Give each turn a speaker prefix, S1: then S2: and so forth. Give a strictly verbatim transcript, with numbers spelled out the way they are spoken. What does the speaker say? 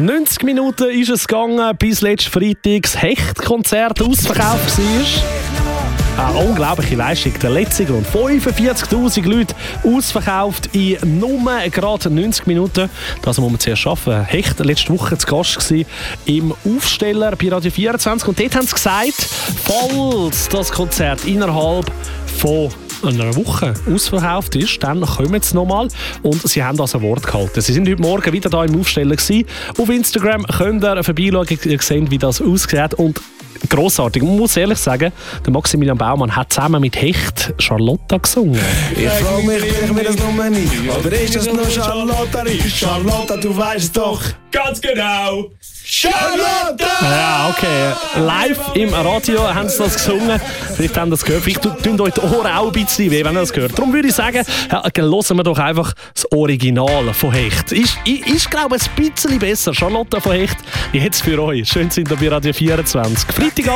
S1: neunzig Minuten ist es gegangen, bis letzten Freitag das Hecht-Konzert ausverkauft war. Eine unglaubliche Leistung. Der letzte Grund. fünfundvierzigtausend Leute ausverkauft in nur gerade neunzig Minuten. Das muss man zuerst schaffen. Hecht letzte Woche zu Gast gewesen im Aufsteller bei Radio vierundzwanzig. Und dort haben sie gesagt, falls das Konzert innerhalb von einer Woche ausverkauft ist, dann kommen sie nochmal. Und sie haben das ein Wort gehalten. Sie sind heute Morgen wieder hier im Aufsteller gewesen. Auf Instagram könnt ihr vorbeischauen, ihr seht, wie das aussieht. Und grossartig. Man muss ehrlich sagen, der Maximilian Baumann hat zusammen mit Hecht Charlotta gesungen.
S2: Ich frage mich, bin ich mir das Nummer nicht? Oder ist das nur Charlotta? Charlotta, du weißt es doch.
S3: Ganz genau. Charlotta!
S1: Ja, okay. Live im Radio haben sie das gesungen. Vielleicht haben sie das gehört. Vielleicht tun euch die Ohren auch ein bisschen weh, wenn ihr das hört. Darum würde ich sagen, ja, hören wir doch einfach das Original von Hecht. Ist, ist, ist glaube ich, ein bisschen besser. Charlotta von Hecht, jetzt für euch. Schön sind ihr bei Radio vierundzwanzig. Freitag